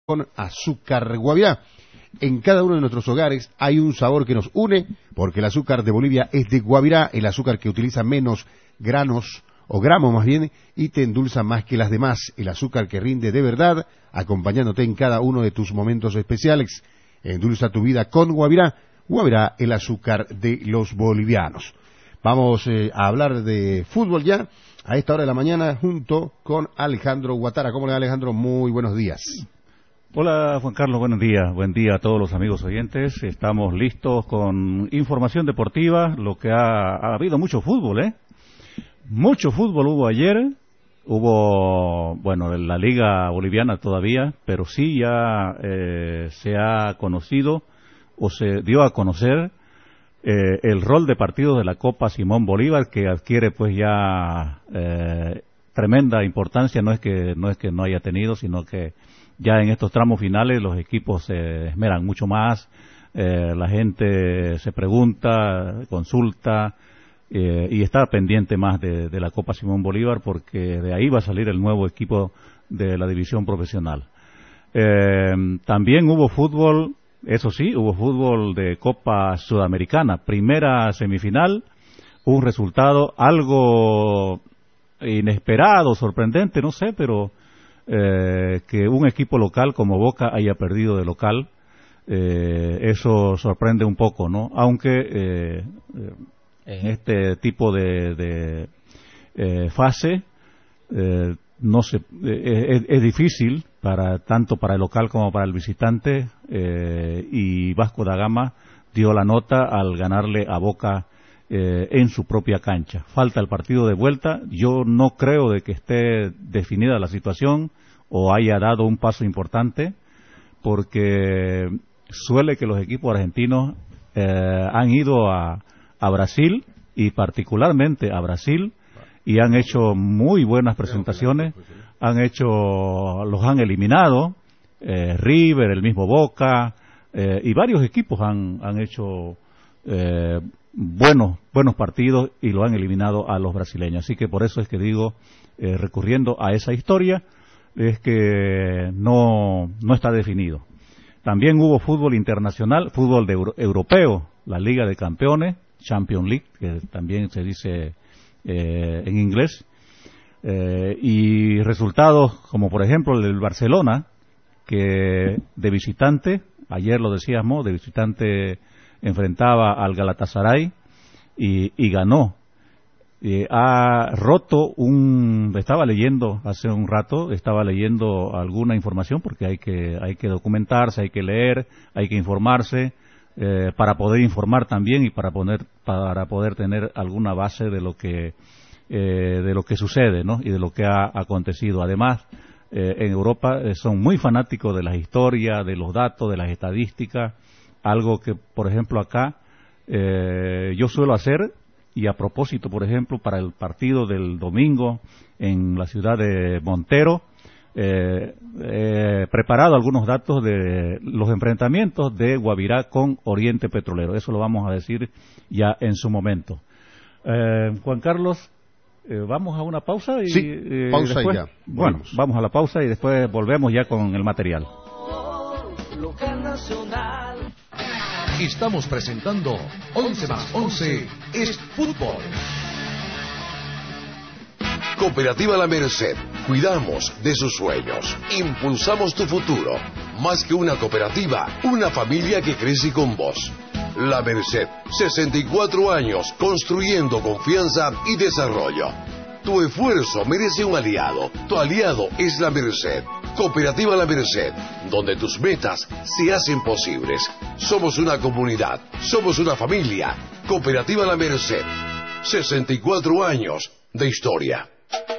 con azúcar Guavirá. En cada uno de nuestros hogares hay un sabor que nos une, porque el azúcar de Bolivia es de Guavirá, el azúcar que utiliza menos granos, o gramos más bien, y te endulza más que las demás, el azúcar que rinde de verdad, acompañándote en cada uno de tus momentos especiales. Endulza tu vida con Guavirá, Guavirá, el azúcar de los bolivianos. Vamos a hablar de fútbol ya, a esta hora de la mañana, junto con Alejandro Guatara. ¿Cómo le va, Alejandro? Muy buenos días. Hola, Juan Carlos, buenos días. Buen día a todos los amigos oyentes. Estamos listos con información deportiva, lo que ha habido mucho fútbol, ¿eh? Mucho fútbol hubo ayer. Hubo, bueno, en la Liga Boliviana todavía, pero sí ya se ha conocido o se dio a conocer el rol de partidos de la Copa Simón Bolívar, que adquiere pues ya tremenda importancia. No es que no haya tenido, sino que ya en estos tramos finales los equipos se esmeran mucho más, la gente se pregunta, consulta y está pendiente más de la Copa Simón Bolívar, porque de ahí va a salir el nuevo equipo de la división profesional. También hubo fútbol, eso sí, hubo fútbol de Copa Sudamericana, primera semifinal, un resultado algo inesperado, sorprendente, no sé, pero que un equipo local como Boca haya perdido de local, eso sorprende un poco, ¿no? Aunque en este tipo de fase no se es difícil tanto para el local como para el visitante, y Vasco da Gama dio la nota al ganarle a Boca en su propia cancha. Falta el partido de vuelta. Yo no creo de que esté definida la situación o haya dado un paso importante, porque suele que los equipos argentinos han ido a Brasil, y particularmente a Brasil, y han hecho muy buenas presentaciones, los han eliminado, River, el mismo Boca, y varios equipos han hecho buenos partidos y lo han eliminado a los brasileños. Así que por eso es que digo, recurriendo a esa historia, es que no está definido. También hubo fútbol internacional, fútbol europeo, la Liga de Campeones, Champions League, que también se dice en inglés, y resultados como por ejemplo el del Barcelona, que de visitante, ayer lo decíamos, de visitante enfrentaba al Galatasaray y ganó. Ha roto estaba leyendo hace un rato, alguna información, porque hay que documentarse, hay que leer, hay que informarse, para poder informar también y para poder tener alguna base de lo que sucede, ¿no? Y de lo que ha acontecido. Además, en Europa son muy fanáticos de las historias, de los datos, de las estadísticas, algo que, por ejemplo, acá yo suelo hacer. Y a propósito, por ejemplo, para el partido del domingo en la ciudad de Montero, he preparado algunos datos de los enfrentamientos de Guavirá con Oriente Petrolero. Eso lo vamos a decir ya en su momento. Juan Carlos, vamos a una pausa y sí, pausa después, y ya. Bueno, vamos a la pausa y después volvemos ya con el material. Estamos presentando 11 más 11 es fútbol. Cooperativa La Merced. Cuidamos de sus sueños. Impulsamos tu futuro. Más que una cooperativa, una familia que crece con vos. La Merced. 64 años construyendo confianza y desarrollo. Tu esfuerzo merece un aliado. Tu aliado es La Merced. Cooperativa La Merced, donde tus metas se hacen posibles. Somos una comunidad, somos una familia. Cooperativa La Merced, 64 años de historia.